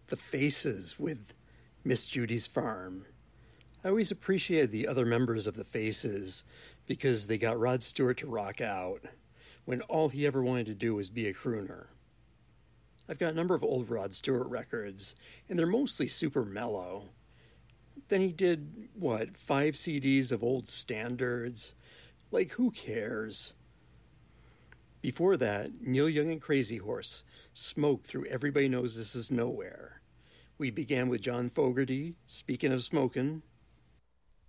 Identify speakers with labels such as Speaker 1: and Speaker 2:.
Speaker 1: The Faces with Miss Judy's Farm. I always appreciated the other members of the Faces because they got Rod Stewart to rock out when all he ever wanted to do was be a crooner. I've got a number of old Rod Stewart records, and they're mostly super mellow. Then he did, 5 CDs of old standards? Like, who cares? Before that, Neil Young and Crazy Horse smoked through Everybody Knows This Is Nowhere. We began with John Fogerty, Speaking of Smoking,